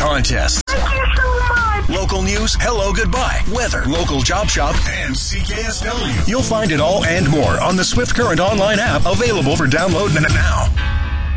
contests. Thank you so much. Local news, hello, goodbye, weather, local job shop, and CKSW. You'll find it all and more on the Swift Current online app, available for download now.